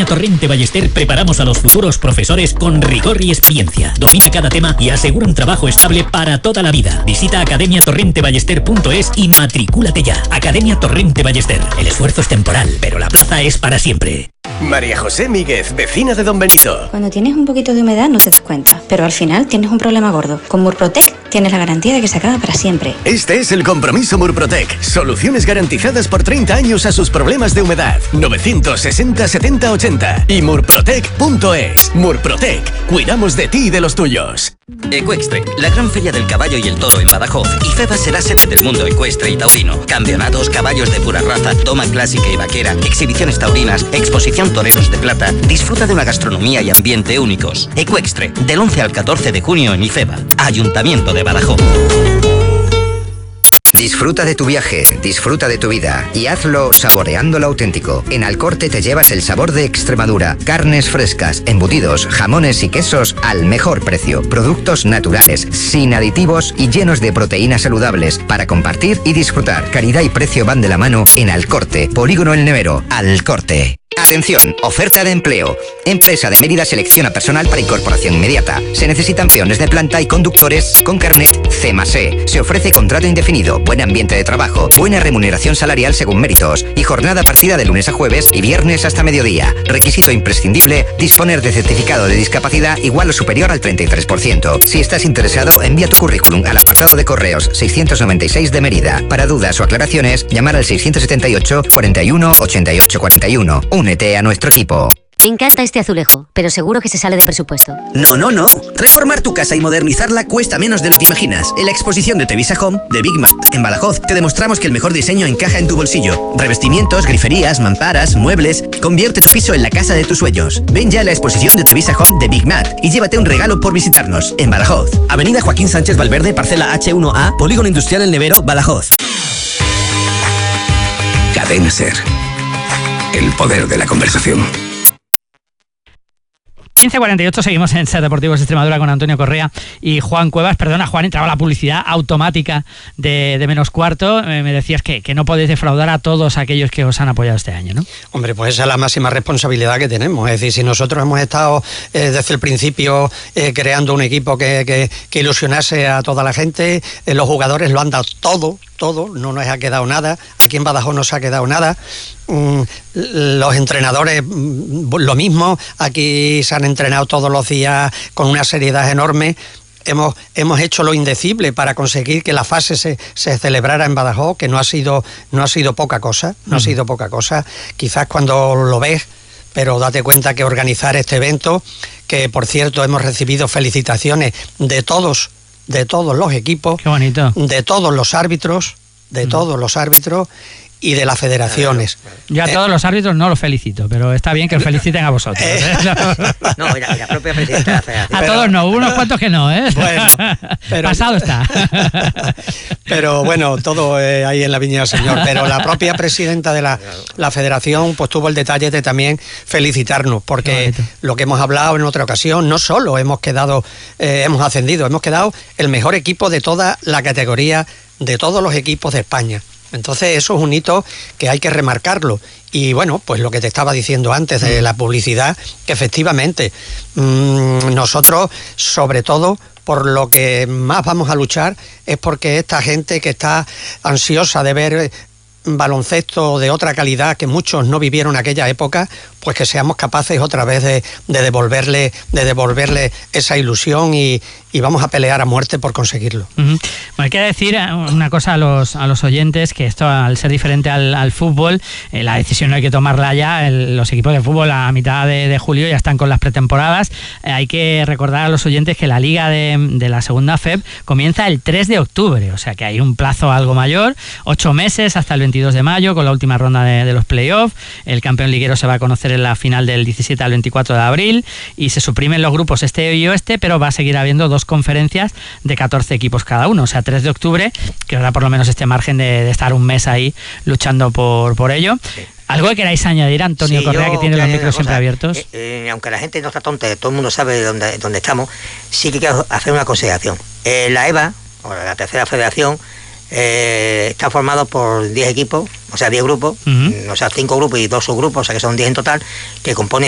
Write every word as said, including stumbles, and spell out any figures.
Torrente Ballester preparamos a los futuros profesores con rigor y experiencia. Domina cada tema y asegura un trabajo estable para toda la vida. Visita academia torrente ballester punto es y matricúlate ya. Academia Torrente Ballester. El esfuerzo es temporal, pero la plaza es para siempre. María José Míguez, vecina de Don Benito. Cuando tienes un poquito de humedad no te das cuenta, pero al final tienes un problema gordo. Con Murprotec tienes la garantía de que se acaba para siempre. Este es el compromiso Murprotec. Soluciones garantizadas por treinta años a sus problemas de humedad. novecientos sesenta setenta ochenta y murprotec punto es. Murprotec. Cuidamos de ti y de los tuyos. Equextre, la gran feria del caballo y el toro en Badajoz. IFEBA será sede del mundo ecuestre y taurino. Campeonatos, caballos de pura raza, toma clásica y vaquera, exhibiciones taurinas, exposición toreros de plata. Disfruta de una gastronomía y ambiente únicos. Equextre, del once al catorce de junio en IFEBA. Ayuntamiento de Badajoz. Disfruta de tu viaje, disfruta de tu vida y hazlo saboreando lo auténtico. En Alcorte te llevas el sabor de Extremadura. Carnes frescas, embutidos, jamones y quesos al mejor precio. Productos naturales, sin aditivos y llenos de proteínas saludables para compartir y disfrutar. Calidad y precio van de la mano en Alcorte. Polígono El Nevero, Alcorte. Atención, oferta de empleo. Empresa de Mérida selecciona personal para incorporación inmediata. Se necesitan peones de planta y conductores con carnet C más E. Se ofrece contrato indefinido, buen ambiente de trabajo, buena remuneración salarial según méritos y jornada partida de lunes a jueves y viernes hasta mediodía. Requisito imprescindible, disponer de certificado de discapacidad igual o superior al treinta y tres por ciento. Si estás interesado, envía tu currículum al apartado de correos seiscientos noventa y seis de Mérida. Para dudas o aclaraciones, llamar al seiscientos setenta y ocho cuarenta y uno ochenta y ocho cuarenta y uno. Únete a nuestro equipo. Me encanta este azulejo, pero seguro que se sale de presupuesto. No, no, no. Reformar tu casa y modernizarla cuesta menos de lo que imaginas. En la exposición de Tevisa Home, de Big Mart, en Badajoz, te demostramos que el mejor diseño encaja en tu bolsillo. Revestimientos, griferías, mamparas, muebles. Convierte tu piso en la casa de tus sueños. Ven ya a la exposición de Tevisa Home de Big Mart y llévate un regalo por visitarnos. En Badajoz. Avenida Joaquín Sánchez Valverde, parcela hache uno a, Polígono Industrial El Nevero, Badajoz. Cadena Ser. El poder de la conversación. quince cuarenta y ocho, seguimos en Ser Deportivos Extremadura con Antonio Correa y Juan Cuevas. Perdona, Juan, entraba la publicidad automática de, de menos cuarto. Eh, me decías que, que no podéis defraudar a todos aquellos que os han apoyado este año, ¿no? Hombre, pues esa es la máxima responsabilidad que tenemos. Es decir, si nosotros hemos estado eh, desde el principio eh, creando un equipo que, que, que ilusionase a toda la gente, eh, los jugadores lo han dado todo, todo, no nos ha quedado nada. Aquí en Badajoz no se ha quedado nada. Mm, los entrenadores, mm, lo mismo. Aquí se han entrenado todos los días con una seriedad enorme. Hemos, hemos hecho lo indecible para conseguir que la fase se, se celebrara en Badajoz, que no ha sido, no ha sido poca cosa, no uh-huh. ha sido poca cosa. Quizás cuando lo ves, pero date cuenta que organizar este evento, que por cierto hemos recibido felicitaciones de todos, de todos los equipos, qué bonito, de todos los árbitros, de uh-huh. todos los árbitros y de las federaciones. Yo a todos eh, los árbitros no los felicito, pero está bien que os feliciten a vosotros. ¿eh? No, la, la propia presidenta de la federación. A pero, todos no, unos cuantos que no, ¿eh? Bueno, pero, pasado está. Pero bueno, todo eh, ahí en la viña del Señor. Pero la propia presidenta de la, la federación pues tuvo el detalle de también felicitarnos, porque lo que hemos hablado en otra ocasión, no solo hemos quedado, eh, hemos ascendido, hemos quedado el mejor equipo de toda la categoría, de todos los equipos de España. Entonces eso es un hito que hay que remarcarlo. Y bueno, pues lo que te estaba diciendo antes de la publicidad, que efectivamente mmm, nosotros, sobre todo, por lo que más vamos a luchar es porque esta gente que está ansiosa de ver baloncesto de otra calidad que muchos no vivieron aquella época, pues que seamos capaces otra vez de, de devolverle de devolverle esa ilusión y, y vamos a pelear a muerte por conseguirlo. Uh-huh. Bueno, hay que decir una cosa a los a los oyentes, que esto, al ser diferente al, al fútbol, eh, la decisión no hay que tomarla ya. El, los equipos de fútbol a mitad de, de julio ya están con las pretemporadas. Eh, hay que recordar a los oyentes que la liga de, de la segunda F E B comienza el tres de octubre, o sea que hay un plazo algo mayor, ocho meses hasta el veintidós de mayo, con la última ronda de, de los playoffs. El campeón liguero se va a conocer en la final del diecisiete al veinticuatro de abril y se suprimen los grupos este y oeste, pero va a seguir habiendo dos conferencias de catorce equipos cada uno, o sea, tres de octubre, que os da por lo menos este margen de, de estar un mes ahí luchando por, por ello. Sí. ¿Algo que queráis añadir, Antonio sí, Correa, que tiene los micros siempre abiertos? Eh, eh, aunque la gente no está tonta, todo el mundo sabe dónde, dónde estamos, sí que quiero hacer una consideración. Eh, la E V A, o la tercera federación, eh, está formado por diez equipos, o sea, diez grupos, uh-huh. o sea, cinco grupos y dos subgrupos, o sea que son diez en total, que compone